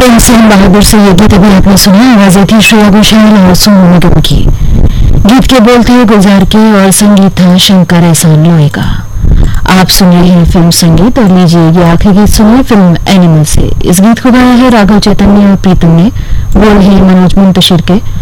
Film Singh Bahadur से ये गीत अभी आपने सुना। आवाजें थी श्रेया घोषाल और सोनू निगम की। गीत के बोल थे गुलजार के और संगीत था शंकर एहसान लोहे का। आप सुन रहे हैं फिल्म संगीत और लीजिए ये आखिरी गीत सुनिए फिल्म एनिमल से। इस गीत को गाया है राघव चैतन्य और प्रीतम ने। बोल है मनोज मुंतशिर के।